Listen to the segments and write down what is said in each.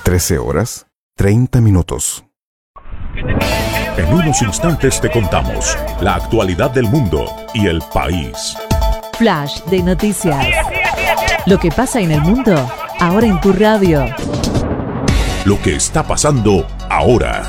13:30. En unos instantes te contamos la actualidad del mundo y el país. Flash de noticias. Lo que pasa en el mundo, ahora en tu radio. Lo que está pasando ahora.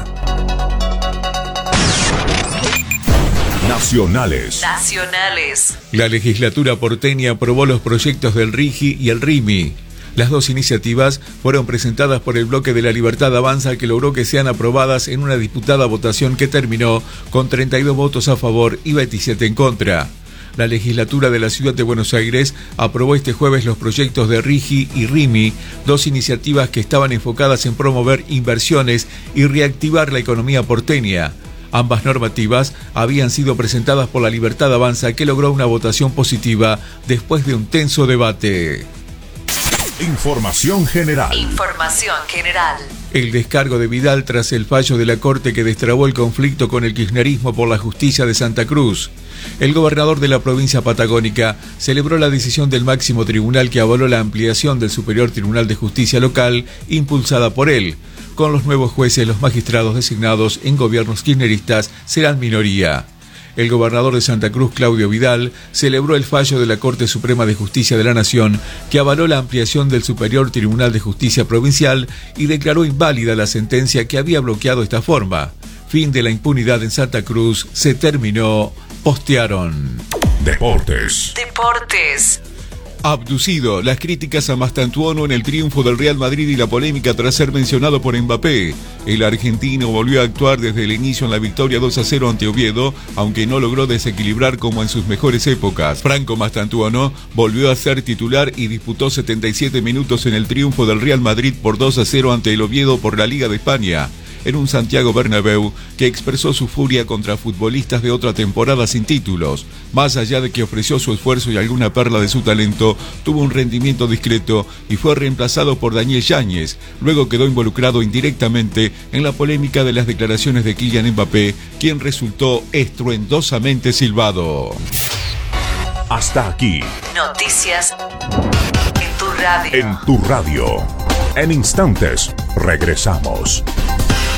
Nacionales. La legislatura porteña aprobó los proyectos del RIGI y el RIMI. Las dos iniciativas fueron presentadas por el Bloque de la Libertad Avanza, que logró que sean aprobadas en una disputada votación que terminó con 32 votos a favor y 27 en contra. La legislatura de la Ciudad de Buenos Aires aprobó este jueves los proyectos de RIGI y RIMI, dos iniciativas que estaban enfocadas en promover inversiones y reactivar la economía porteña. Ambas normativas habían sido presentadas por la Libertad Avanza, que logró una votación positiva después de un tenso debate. Información general. El descargo de Vidal tras el fallo de la Corte que destrabó el conflicto con el kirchnerismo por la justicia de Santa Cruz. El gobernador de la provincia patagónica celebró la decisión del máximo tribunal que avaló la ampliación del Superior Tribunal de Justicia local impulsada por él. Con los nuevos jueces, los magistrados designados en gobiernos kirchneristas serán minoría. El gobernador de Santa Cruz, Claudio Vidal, celebró el fallo de la Corte Suprema de Justicia de la Nación, que avaló la ampliación del Superior Tribunal de Justicia Provincial y declaró inválida la sentencia que había bloqueado esta forma. Fin de la impunidad en Santa Cruz se terminó, postearon. Deportes. Abducido, las críticas a Mastantuono en el triunfo del Real Madrid y la polémica tras ser mencionado por Mbappé. El argentino volvió a actuar desde el inicio en la victoria 2-0 ante Oviedo, aunque no logró desequilibrar como en sus mejores épocas. Franco Mastantuono volvió a ser titular y disputó 77 minutos en el triunfo del Real Madrid por 2-0 ante el Oviedo por la Liga de España. En un Santiago Bernabéu que expresó su furia contra futbolistas de otra temporada sin títulos. Más allá de que ofreció su esfuerzo y alguna perla de su talento, tuvo un rendimiento discreto y fue reemplazado por Daniel Yáñez. Luego quedó involucrado indirectamente en la polémica de las declaraciones de Kylian Mbappé, quien resultó estruendosamente silbado. Hasta aquí. Noticias en tu radio. En tu radio. En instantes, regresamos.